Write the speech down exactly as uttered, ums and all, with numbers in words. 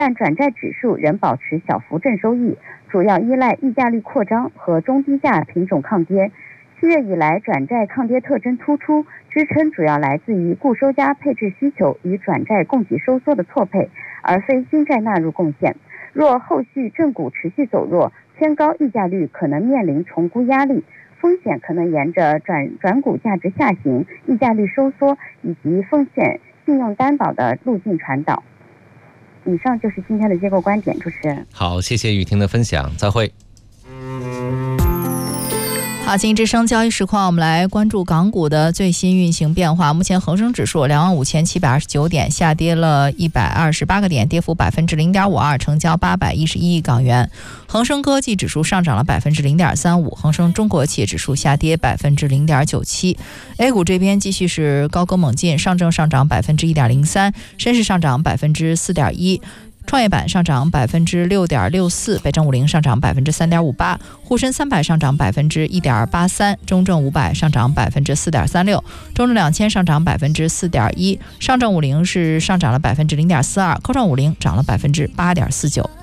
但转债指数仍保持小幅正收益，主要依赖溢价率扩张和中低价品种抗跌。七月以来，转债抗跌特征突出，支撑主要来自于固收加配置需求与转债供给收缩的错配，而非新债纳入贡献。若后续正股持续走弱，偏高溢价率可能面临重估压力，风险可能沿着转转股价值下行、溢价率收缩以及风险信用担保的路径传导。以上就是今天的结构观点，主持人。 好，谢谢雨婷的分享，再会。 好，经之声交易实况，我们来关注港股的最新运行变化。目前恒生指数两万五千七百二十九点，下跌了一百二十八个点，跌幅百分之零点五二，成交八百一十一亿港元。恒生科技指数上涨了百分之零点三五，恒生中国企业指数下跌百分之零点九七。A 股这边继续是高歌猛进，上证上涨百分之一点零三，深市上涨百分之四点一。创业板上涨百分之六点六四，北证五零上涨百分之三点五八，沪深三百上涨百分之一点八三，中证五百上涨百分之四点三六，中证两千上涨百分之四点一，上证五零是上涨了百分之零点四二，科创五零涨了百分之八点四九。